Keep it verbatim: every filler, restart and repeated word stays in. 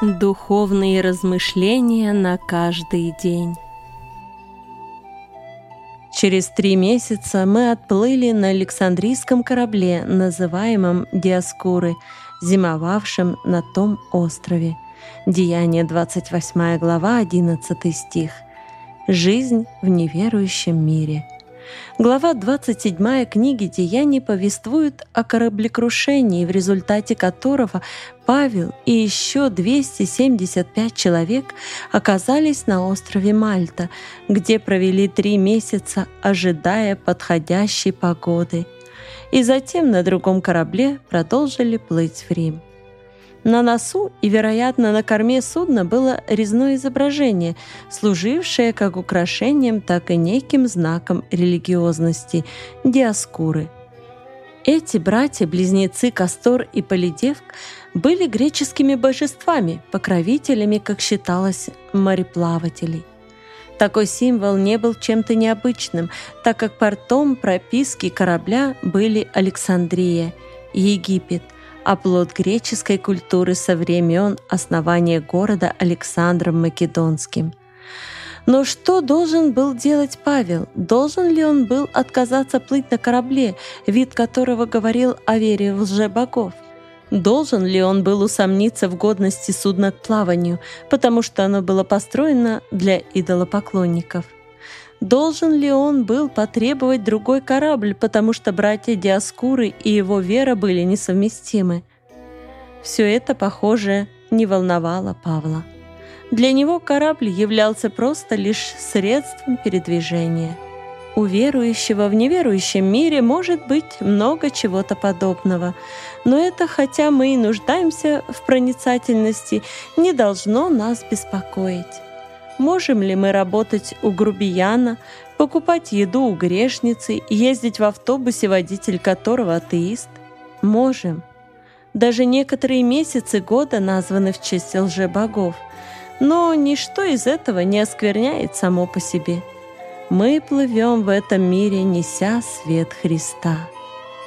Духовные размышления на каждый день. Через три месяца мы отплыли на Александрийском корабле, называемом Диоскуры, зимовавшем на том острове. Деяния двадцать восьмая глава, одиннадцатый стих. Жизнь в неверующем мире. Глава двадцать седьмая книги «Деяний» повествует о кораблекрушении, в результате которого Павел и еще двести семьдесят пять человек оказались на острове Мальта, где провели три месяца, ожидая подходящей погоды, и затем на другом корабле продолжили плыть в Рим. На носу и, вероятно, на корме судна было резное изображение, служившее как украшением, так и неким знаком религиозности — Диоскуры. Эти братья-близнецы Кастор и Полидевк были греческими божествами, покровителями, как считалось, мореплавателей. Такой символ не был чем-то необычным, так как портом прописки корабля были Александрия, Египет, оплот греческой культуры со времен основания города Александром Македонским. Но что должен был делать Павел? Должен ли он был отказаться плыть на корабле, вид которого говорил о вере в лжебогов? Должен ли он был усомниться в годности судна к плаванию, потому что оно было построено для идолопоклонников? Должен ли он был потребовать другой корабль, потому что братья Диоскуры и его вера были несовместимы? Все это, похоже, не волновало Павла. Для него корабль являлся просто лишь средством передвижения. У верующего в неверующем мире может быть много чего-то подобного, но это, хотя мы и нуждаемся в проницательности, не должно нас беспокоить. Можем ли мы работать у грубияна, покупать еду у грешницы, ездить в автобусе, водитель которого атеист? Можем. Даже некоторые месяцы года названы в честь лжебогов, но ничто из этого не оскверняет само по себе. Мы плывем в этом мире, неся свет Христа.